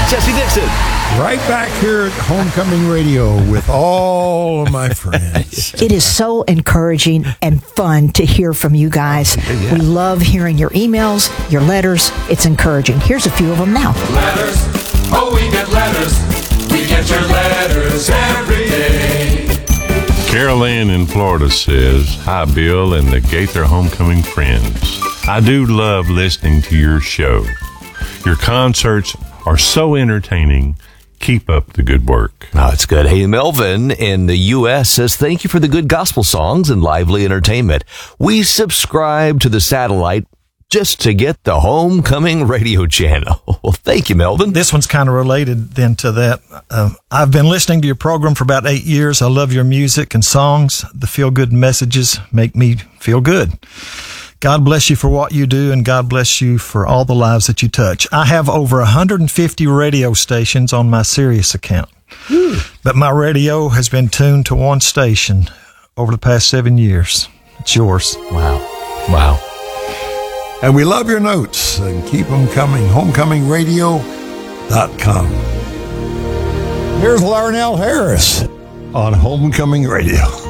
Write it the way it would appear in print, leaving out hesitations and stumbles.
Jesse Dixon. Right back here at Homecoming Radio with all of my friends. It is so encouraging and fun to hear from you guys. Yeah. We love hearing your emails, your letters. It's encouraging. Here's a few of them now. Letters, oh, we get letters. We get your letters every day. Carol Ann in Florida says, "Hi, Bill and the Gaither Homecoming friends. I do love listening to your show. Your concerts are so entertaining. Keep up the good work." Oh, it's good. Hey, Melvin in the U.S. says, "Thank you for the good gospel songs and lively entertainment. We subscribe to the satellite just to get the Homecoming Radio channel." Well, thank you, Melvin. This one's kind of related then to that. I've been listening to your program for about 8 years. I love your music and songs. The feel-good messages make me feel good. God bless you for what you do, and God bless you for all the lives that you touch. I have over 150 radio stations on my Sirius account, but my radio has been tuned to one station over the past 7 years. It's yours. Wow. And we love your notes and keep them coming. HomecomingRadio.com. Here's Larnell Harris on Homecoming Radio.